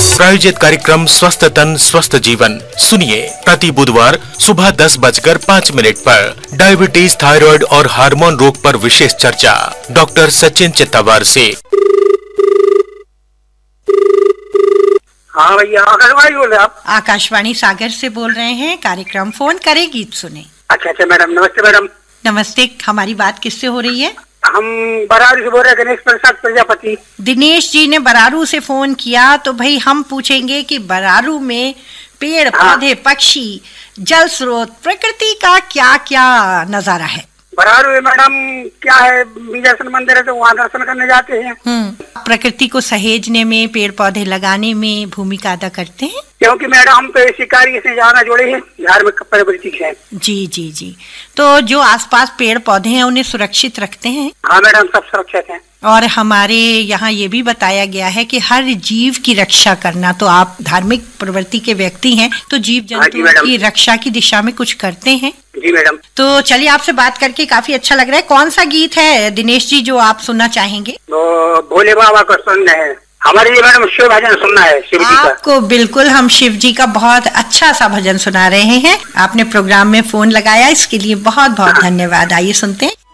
प्रायोजित कार्यक्रम स्वस्थ तन स्वस्थ जीवन सुनिए प्रति बुधवार सुबह 10:05 पर डायबिटीज, थायराइड और हार्मोन रोग पर विशेष चर्चा डॉक्टर सचिन चित्तावार से। हाँ भैया, आकाशवाणी बोल रहे आप? आकाशवाणी सागर से बोल रहे हैं। कार्यक्रम फोन करे गीत सुने। अच्छा मैडम, नमस्ते मैडम। नमस्ते, हमारी बात किससे हो रही है? हम बरारू से बोल रहे हैं, गणेश प्रसाद प्रजापति। दिनेश जी ने बरारू से फोन किया, तो भाई हम पूछेंगे कि बरारू में पेड़ पौधे, पक्षी, जल स्रोत, प्रकृति का क्या क्या नजारा है? बरारू में मैडम क्या है, विजयसन मंदिर है तो वहाँ दर्शन करने जाते हैं। प्रकृति को सहेजने में, पेड़ पौधे लगाने में भूमिका अदा करते हैं, क्योंकि मैडम हम तो इसी कार्य से जाना जोड़े हैं, धार्मिक प्रवृत्ति है। जी जी जी। तो जो आसपास पेड़ पौधे हैं उन्हें सुरक्षित रखते हैं? हाँ मैडम, सब सुरक्षित हैं। और हमारे यहाँ ये भी बताया गया है कि हर जीव की रक्षा करना, तो आप धार्मिक प्रवृत्ति के व्यक्ति हैं, तो जीव जंतु की रक्षा की दिशा में कुछ करते हैं? जी मैडम। तो चलिए, आपसे बात करके काफी अच्छा लग रहा है। कौन सा गीत है दिनेश जी जो आप सुनना चाहेंगे? तो भोले बाबा का सुनना है हमारे लिए मैडम, शिव भजन सुनना है शिव जी का। आपको बिल्कुल हम शिव जी का बहुत अच्छा सा भजन सुना रहे हैं। आपने प्रोग्राम में फोन लगाया, इसके लिए बहुत बहुत धन्यवाद। आइए सुनते हैं।